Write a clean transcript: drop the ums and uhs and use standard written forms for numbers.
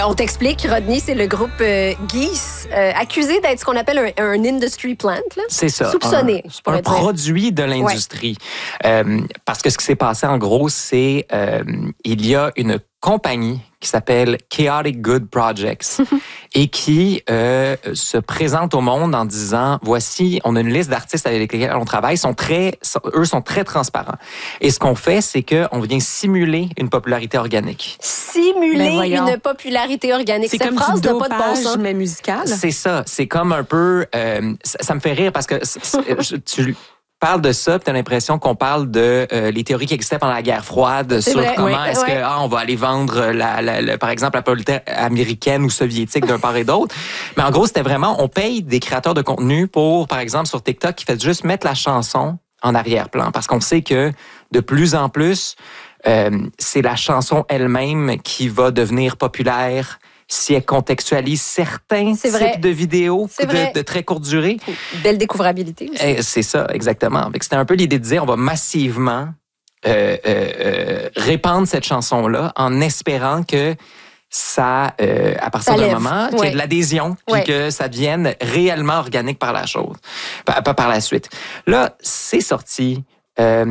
On t'explique, Rodney, c'est le groupe Geese, accusé d'être ce qu'on appelle un industry plant. Là. C'est ça. Soupçonné, un produit de l'industrie. Parce que ce qui s'est passé, en gros, c'est il y a une compagnie qui s'appelle Chaotic Good Projects et qui se présente au monde en disant, voici, on a une liste d'artistes avec lesquels on travaille, eux sont très transparents. Et ce qu'on fait, c'est qu'on vient simuler une popularité organique. Simuler une popularité organique. C'est Cette comme phrase du n'a pas de bon dopage, sens. mais musical. C'est ça. C'est comme un peu... ça me fait rire parce que tu parles de ça, puis tu as l'impression qu'on parle de les théories qui existaient pendant la guerre froide sur vrai. comment est-ce que on va aller vendre, par exemple, la politique américaine ou soviétique d'un part et d'autre. Mais en gros, c'était vraiment, on paye des créateurs de contenu pour, par exemple, sur TikTok, qui fait juste mettre la chanson en arrière-plan. Parce qu'on sait que de plus en plus, c'est la chanson elle-même qui va devenir populaire si elle contextualise certains types de vidéos de très courte durée. Belle découvrabilité aussi. C'est ça, exactement. C'était un peu l'idée de dire, on va massivement répandre cette chanson-là en espérant que ça, à partir d'un moment, qu'il y ait de l'adhésion, puis que ça devienne réellement organique par la suite. Là, c'est sorti.